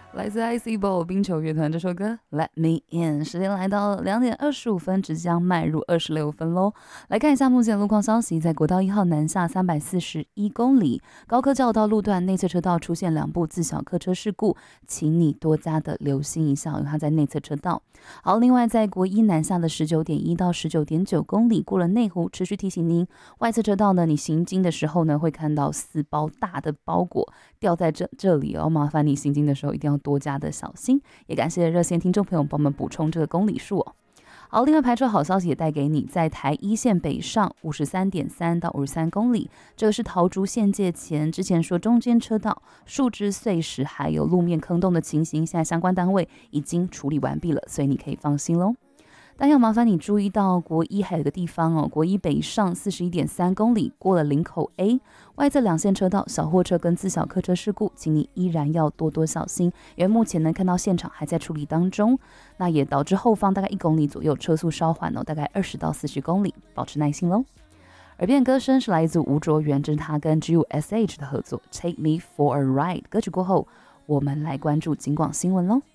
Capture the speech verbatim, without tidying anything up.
来自 I C Ball 冰球乐团这首歌 Let Me In。 时间来到两点二十五分，即将迈入二十六分喽。来看一下目前路况消息，在国道一号南下三百四十一公里高科教道路段内侧车道出现两部自小客车事故，请你多加的留心一下，因为它在内侧车道。好，另外在国一南下的十九点一到十九点九公里过了内湖，持续提醒您外侧车道呢，你行经的时候呢，会看到四包大的包裹掉在这这里哦，麻烦你行经的时候一定要多加的小心。也感谢热线听众朋友帮我们补充这个公里数哦。好，另外排车好消息也带给你，在台一线北上五十三点三到五十三公里，这个是桃竹县界前，之前说中间车道树枝碎石还有路面坑洞的情形，现在相关单位已经处理完毕了，所以你可以放心咯。但要麻烦你注意到国一还有一个地方哦，国一北上四十一点三公里过了林口 A 外侧两线车道小货车跟自小客车事故，请你依然要多多小心，因为目前呢看到现场还在处理当中，那也导致后方大概一公里左右车速稍缓哦，大概二十到四十公里，保持耐心咯。耳边歌声是来自吴卓源，这是他跟 G U S H 的合作 Take Me For A Ride。 歌曲过后我们来关注警广新闻咯。